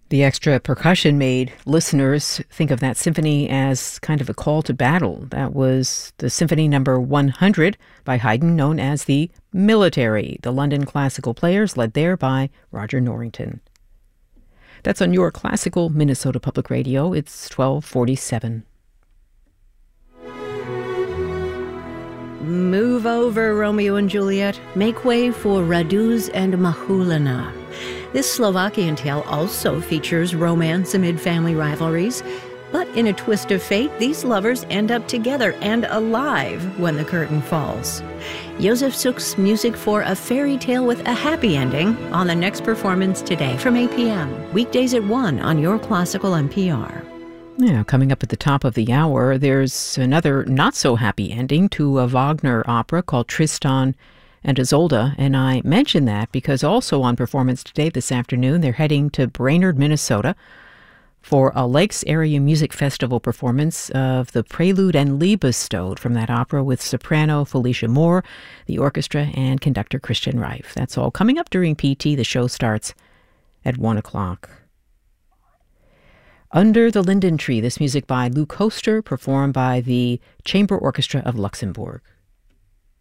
The extra percussion made listeners think of that symphony as kind of a call to battle. That was the Symphony Number 100 by Haydn, known as the Military. The London Classical Players, led there by Roger Norrington. That's on your classical Minnesota Public Radio. It's 1247. Move over, Romeo and Juliet. Make way for Raduz and Mahulina. This Slovakian tale also features romance amid family rivalries. But in a twist of fate, these lovers end up together and alive when the curtain falls. Josef Suk's music for a fairy tale with a happy ending on the next performance today from 8 p.m. Weekdays at 1 on your classical NPR. Yeah, coming up at the top of the hour, there's another not-so-happy ending to a Wagner opera called Tristan and Isolde, and I mention that because also on performance today, this afternoon, they're heading to Brainerd, Minnesota for a Lakes Area Music Festival performance of the Prelude and Liebestod from that opera with soprano Felicia Moore, the orchestra, and conductor Christian Reif. That's all coming up during PT. The show starts at 1 o'clock. Under the Linden Tree, this music by Luke Hoster, performed by the Chamber Orchestra of Luxembourg.